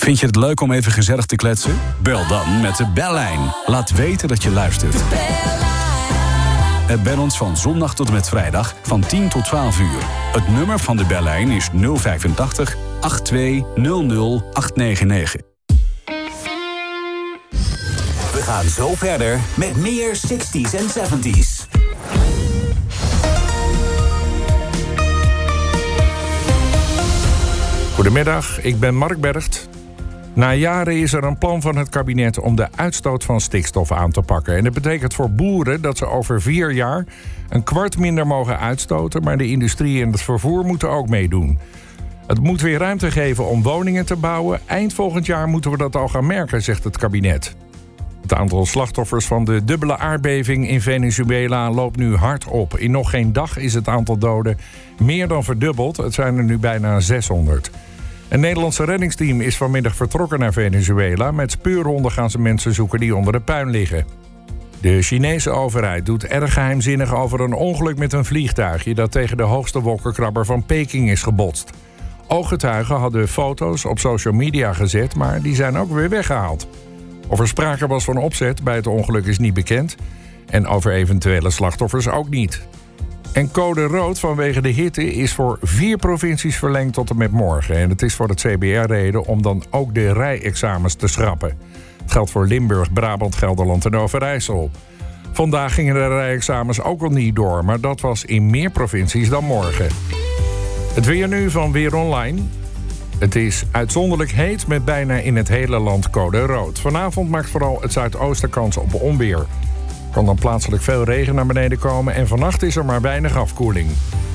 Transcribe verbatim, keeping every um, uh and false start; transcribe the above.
Vind je het leuk om even gezellig te kletsen? Bel dan met de bellijn. Laat weten dat je luistert. Bel ons van zondag tot en met vrijdag van tien tot twaalf uur. Het nummer van de bellijn is nul vijfentachtig, tweeëntachtig, nul nul, achthonderdnegenennegentig. We gaan zo verder met meer zestig's en zeventig's. Goedemiddag, ik ben Mark Bergt. Na jaren is er een plan van het kabinet om de uitstoot van stikstof aan te pakken. En dat betekent voor boeren dat ze over vier jaar een kwart minder mogen uitstoten, maar de industrie en het vervoer moeten ook meedoen. Het moet weer ruimte geven om woningen te bouwen. Eind volgend jaar moeten we dat al gaan merken, zegt het kabinet. Het aantal slachtoffers van de dubbele aardbeving in Venezuela loopt nu hard op. In nog geen dag is het aantal doden meer dan verdubbeld. Het zijn er nu bijna zeshonderd. Een Nederlandse reddingsteam is vanmiddag vertrokken naar Venezuela. Met speurhonden gaan ze mensen zoeken die onder de puin liggen. De Chinese overheid doet erg geheimzinnig over een ongeluk met een vliegtuigje dat tegen de hoogste wolkenkrabber van Peking is gebotst. Ooggetuigen hadden foto's op social media gezet, maar die zijn ook weer weggehaald. Of er sprake was van opzet bij het ongeluk is niet bekend. En over eventuele slachtoffers ook niet. En code rood vanwege de hitte is voor vier provincies verlengd tot en met morgen. En het is voor het C B R reden om dan ook de rijexamens te schrappen. Het geldt voor Limburg, Brabant, Gelderland en Overijssel. Vandaag gingen de rijexamens ook al niet door, maar dat was in meer provincies dan morgen. Het weer nu van Weer Online. Het is uitzonderlijk heet met bijna in het hele land code rood. Vanavond maakt vooral het zuidoosten kans op onweer. Kan dan plaatselijk veel regen naar beneden komen en vannacht is er maar weinig afkoeling.